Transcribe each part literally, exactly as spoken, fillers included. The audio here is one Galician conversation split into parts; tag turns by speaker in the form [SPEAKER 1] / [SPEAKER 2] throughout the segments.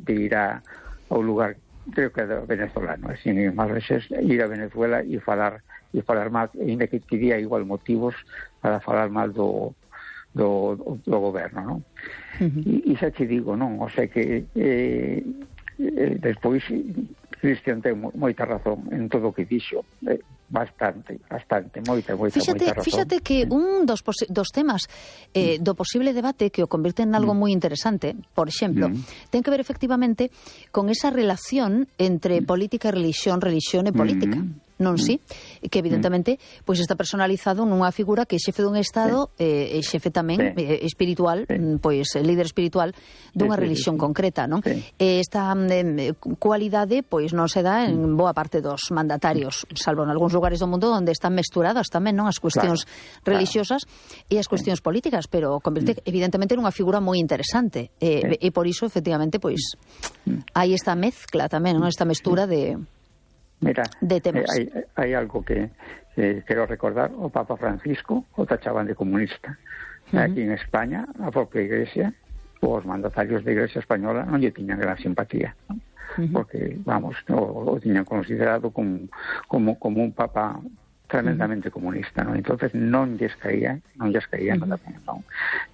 [SPEAKER 1] de ir a, ao lugar, creo que é venezolano, sin ir máis veces, ir a Venezuela e falar e falar mal, ainda que teria igual motivos para falar mal do do, do goberno, non? Uh-huh. E, e xa te digo, non? O sea que eh, eh, despois Cristian ten moita razón en todo o que dixo, eh, bastante, bastante, moita, moita,
[SPEAKER 2] fíxate,
[SPEAKER 1] moita razón.
[SPEAKER 2] Fíxate que un dos, dos temas eh, do posible debate que o convirte en algo mm. moi interesante, por exemplo, mm. ten que ver efectivamente con esa relación entre política e religión, religión e política. Mm. Non si, que evidentemente pois está personalizado nunha figura que é xefe dun estado e eh, xefe tamén eh, espiritual, sí. pois líder espiritual dunha sí, religión sí, sí. concreta, non? Sí. Eh, esta eh, cualidade pois non se dá en boa parte dos mandatarios, salvo en algúns lugares do mundo onde están mesturadas tamén, non, as cuestións claro, religiosas claro. e as cuestións sí. políticas, pero convirte evidentemente nunha figura moi interesante eh, sí. e por iso efectivamente pois hai esta mezcla tamén, non, esta mestura de
[SPEAKER 1] Mira,
[SPEAKER 2] de temas.
[SPEAKER 1] Eh, hai, hai algo que eh, quero recordar, o Papa Francisco o tachaban de comunista. Uh-huh. Aquí en España, a propia Iglesia, os mandatarios da Iglesia española non lle tiñan gran simpatía, ¿no? Uh-huh. Porque, vamos, o, o tiñan considerado como, como, como un Papa tremendamente uh-huh. comunista, ¿no? Entonces non lles caía, non lles caía uh-huh. nada ben, non?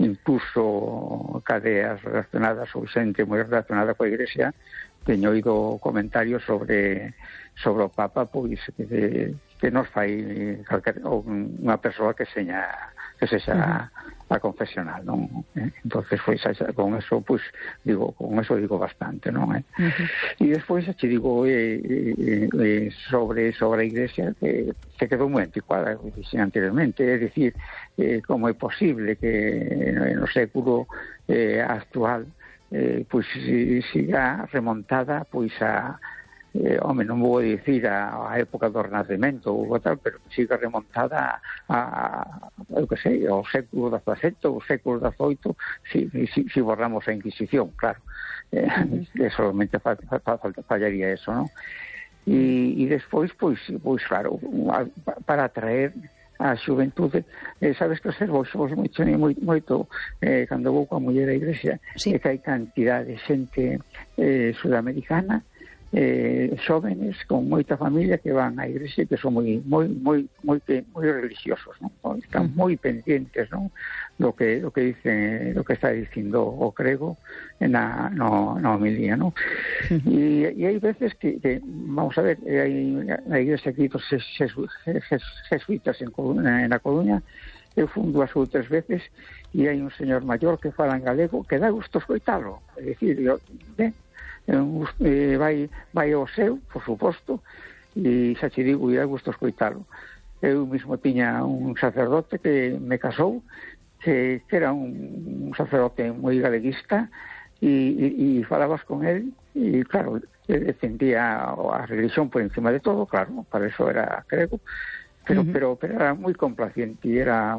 [SPEAKER 1] Incluso cadeas relacionadas ou xente moi relacionada coa Iglesia teño oído comentarios sobre sobre o Papa, pois que, que nos fai calquer, unha persoa que seña que sexa uh-huh. a confesional, non? Eh? Entonces, pois, con eso, pois, digo, con eso digo bastante, non? Eh? Uh-huh. E despois, te digo, eh, eh, eh, sobre sobre a Iglesia, que se quedou moi anticuada, como dixen anteriormente, é dicir, eh, como é posible que no século eh, actual eh, pois siga remontada pois a eh, home, non vou dicir a, a época do Renacemento ou tal, pero siga remontada a, a eu que sei, ao século dezasete ou século dezoito, si, si, si borramos a Inquisición, claro. Eh, uh-huh. solamente fa, fa, fa, fallaría eso, non? E, e despois, pois, pois claro, para atraer a xuventude, eh, sabes que observo vos moito, moito, moito eh, cando vou coa muller da Iglesia, sí. eh, que hai cantidad de xente eh, sudamericana, eh, xóvenes con moita familia que van á Iglesia, que son moi moi moi moi moi religiosos, non? Están uh-huh. moi pendientes, non? Do que do que dice, do que está dicindo o crego na no na homilía, non? Uh-huh. E e hai veces que, que vamos a ver, hai na Iglesia aquí dos jesuitas en Coruña, en a Coruña, eu fun dúas ou tres veces e hai un señor maior que fala en galego que dá gusto escoitalo, é dicir, eu, ben, eh, vai, vai ao seu, por suposto, e xa te digo, e dá gusto escoitalo. Eu mismo tiña un sacerdote que me casou, que, que era un, un sacerdote moi galeguista, e, e, e falabas con él, e claro, defendía a religión por encima de todo, claro, para eso era grego, pero, uh-huh. pero, pero era moi complaciente, e era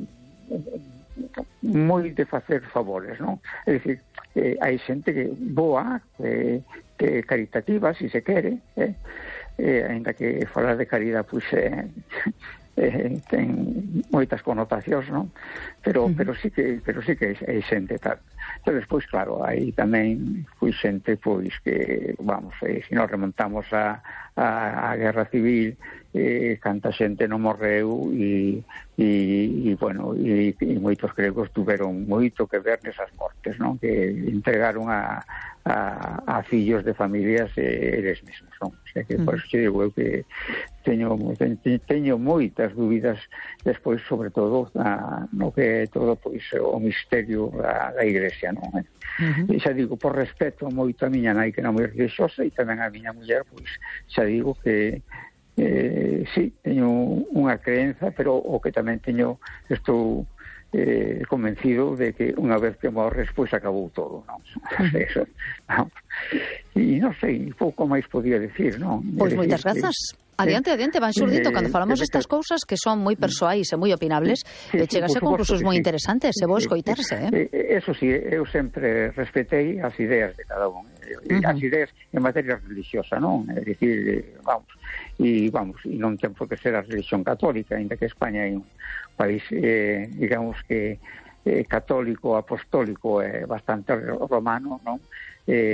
[SPEAKER 1] moi de facer favores, non? É dicir, eh, hai xente que boa, eh, que caritativa, si se quere, eh, eh, ainda que falar de caridade, pois, eh, eh, ten moitas connotacións, non? Pero, uh-huh. pero sí que, pero sí que hai xente tal. Pero despois, claro, hai tamén pois xente pois que, vamos, eh, se nos remontamos a, a, a Guerra Civil, eh, canta xente non morreu e, e, e bueno, e, e moitos gregos tuveron moito que ver nesas mortes, non? Que entregaron a, a, a fillos de familias eh, eles mesmos, non? O sea que, por eso digo eu que teño, teño moitas dúbidas despois, sobre todo, a, no que é todo pois o misterio da, da Iglesia, non? Uh-huh. E xa digo, por respeto moito a miña nai, que era moi religiosa, e tamén a miña muller, pois xa digo que eh, sí, teño unha creenza, pero o que tamén teño, estou eh, convencido de que unha vez que morres, pois acabou todo, non? Uh-huh. Eso, non? E non sei, pouco máis podía decir, non?
[SPEAKER 2] Pois moitas grazas. Adiante, adiante, van xurdito. Cando falamos destas cousas que son moi persoais e moi opinables, sí, sí, chegase a conclusións moi interesantes, é bo escoitarse, eh?
[SPEAKER 1] Eso sí, eu sempre respetei as ideas de cada un, uh-huh. as ideas en materia religiosa, non? É dicir, vamos, e vamos, e non ten por que ser a religión católica, ainda que España é un país, eh, digamos que eh, católico, apostólico, é eh, bastante romano, non? Eh,